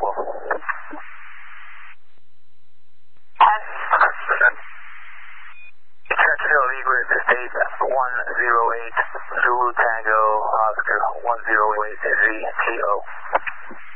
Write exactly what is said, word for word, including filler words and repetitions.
available. Jacksonville Eagle is state one zero eight Zulu Tango Oscar one zero eight Z T O.